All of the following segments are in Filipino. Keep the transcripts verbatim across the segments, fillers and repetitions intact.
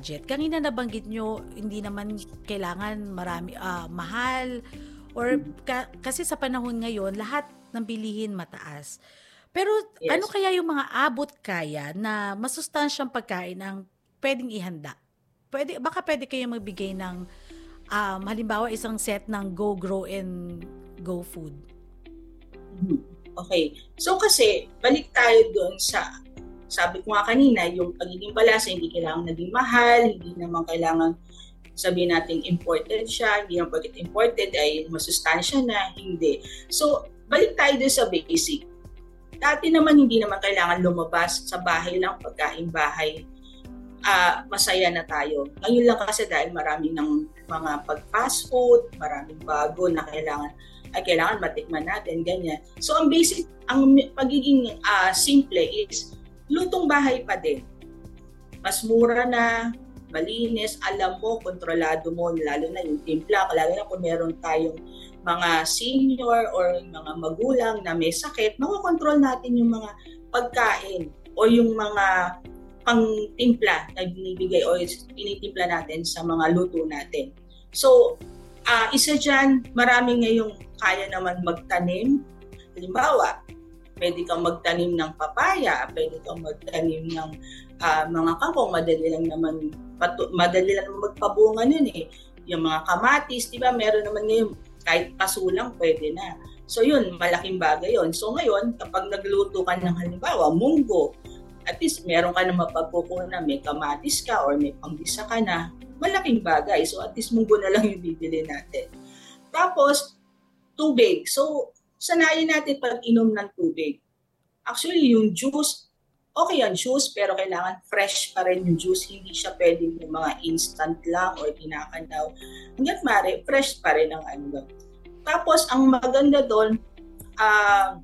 budget. Kanina nabanggit nyo, hindi naman kailangan marami, uh, mahal, or ka- kasi sa panahon ngayon, lahat ng bilihin mataas. Pero Yes. ano kaya yung mga abot kaya na masustansyang pagkain ang pwedeng ihanda? Pwede, baka pwede kayo magbigay ng, um, halimbawa, isang set ng Go, Grow, and Go food. Okay. So kasi, balik tayo doon sa, sabi ko nga kanina, yung pagiging palasa, hindi kailangan naging mahal, hindi naman kailangan sabihin natin imported siya, hindi naman pagkat imported ay masustansya na, hindi. So, balik tayo doon sa basic. Dati naman hindi naman kailangan lumabas sa bahay lang, pagkain bahay, uh, masaya na tayo. Ngayon lang kasi dahil marami ng mga pag-fast food, maraming bago na kailangan ay kailangan matikman natin, ganyan. So, ang basic, ang pagiging uh, simple is, lutong bahay pa din. Mas mura na, malinis, alam mo, kontrolado mo, lalo na yung timpla, lalo na kung meron tayong mga senior or mga magulang na may sakit, makokontrol natin yung mga pagkain o yung mga pang-timpla na binibigay o tinitimpla natin sa mga luto natin. So, uh, isa dyan, marami ngayong kaya naman magtanim. Halimbawa, pwede kang magtanim ng papaya, pwede kang magtanim ng uh, mga kangkong, madali lang naman, patu- madali lang magpabunga nun eh. Yung mga kamatis, di ba, meron naman ngayon, kahit paso lang, pwede na. So yun, malaking bagay yun. So ngayon, kapag nagluto ka ng halimbawa, munggo, at least meron ka na mapagkukunan, may kamatis ka or may panggisa ka na, malaking bagay. So at least munggo na lang yung bibili natin. Tapos, tubig. So, sanayin natin pag-inom ng tubig. Actually, yung juice, okay yan juice, pero kailangan fresh pa rin yung juice. Hindi siya pwedeng yung mga instant lang or kinakanaw. Hanggat mare, fresh pa rin ang ano. Tapos, ang maganda doon, uh,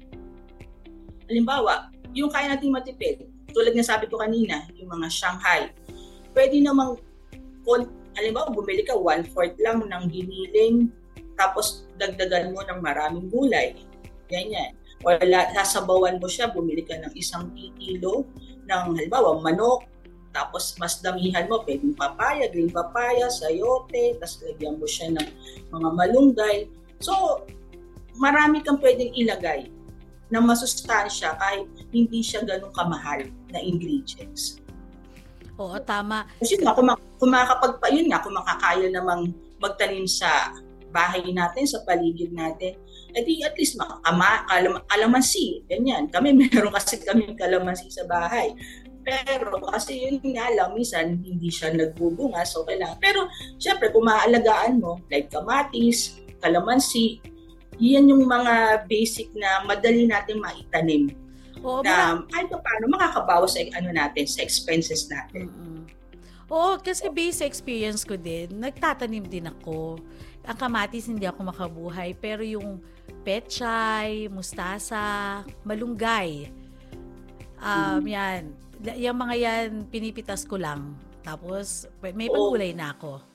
halimbawa, yung kaya nating matipid, tulad nga sabi ko kanina, yung mga Shanghai, pwede namang, halimbawa, bumili ka one-fourth lang ng giniling, tapos dagdagan mo ng maraming gulay. Ganyan. O sasabawan mo siya, bumili ka ng isang kilo ng halimbawa manok, tapos mas damihan mo, pwedeng papaya, green papaya, sayote, tapos lagyan mo siya ng mga malunggay. So, marami kang pwedeng ilagay na masustansya kahit hindi siya ganun kamahal na ingredients. Oo, tama. Kasi nga, kung, kung makakapagpa, yun nga, kung makakaya namang magtanim sa bahay natin, sa paligid natin, at, at least makakama, kalam, kalamansi, ganyan. Kami, meron kasi kami kalamansi sa bahay. Pero kasi yun nga lang, minsan hindi siya nagbubunga, so kailangan. Pero syempre, kung maaalagaan mo, like kamatis, kalamansi, yan yung mga basic na madali natin maitanim. Oo, na kahit pa paano makakabawas sa ano natin, sa expenses natin. Mm-hmm. Oo, kasi based sa experience ko din, nagtatanim din ako. Ang kamatis hindi ako makabuhay, pero yung pechay, mustasa, malunggay, um, mm. yan. Yung mga yan, pinipitas ko lang. Tapos, may pangulay na ako.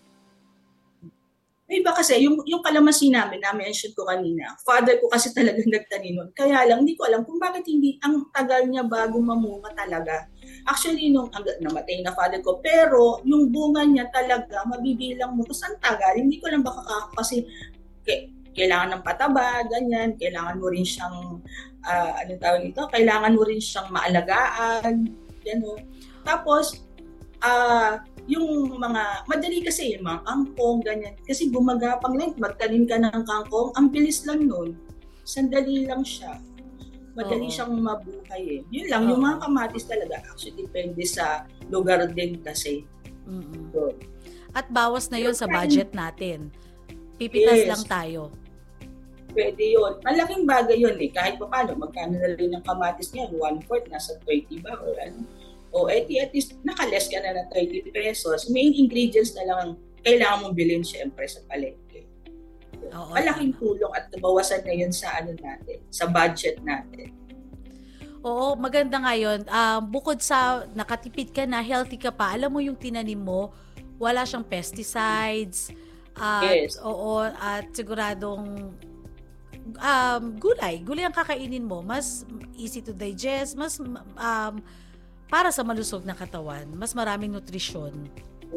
May iba kasi, yung, yung kalamansi namin, na-mention ko kanina, father ko kasi talaga nagtanim nun. Kaya lang, hindi ko alam kung bakit hindi, ang tagal niya bago mamunga talaga. Actually, nung namatay na father ko, pero yung bunga niya talaga, mabibilang mo. Tapos ang tagal, hindi ko lang baka kasi kailangan ng pataba, ganyan, kailangan mo rin siyang, uh, anong tawag ito, kailangan mo rin siyang maalagaan, gano'n. Tapos, ah, uh, yung mga, madali kasi yung mga kangkong, ganyan. Kasi gumagapang lang, magtanim ka ng kangkong, ang bilis lang nun. Sandali lang siya. Madali Oo. siyang mabuhay eh. Yun lang, Oo. yung mga kamatis talaga, actually depende sa lugar din kasi. So, at bawas na yun sa budget natin. Pipitas yes. lang tayo. Pwede yun. Malaking bagay yun eh. Kahit pa paano, magkano na rin ng kamatis niya, one-fourth, nasa twenty ba or ano. O eti at least nakaless ka na ng thirty pesos. Main ingredients na lang kailangan mong bilhin syempre sa palengke. Oo, malaking tulong at nabawasan na yun sa ano natin, sa budget natin. Oo, maganda nga yun. Uh, bukod sa nakatipid ka na, healthy ka pa, alam mo yung tinanim mo, wala siyang pesticides. At, yes. Oo, at siguradong um, gulay. Gulay ang kakainin mo. Mas easy to digest, mas um, para sa malusog na katawan, mas maraming nutrisyon.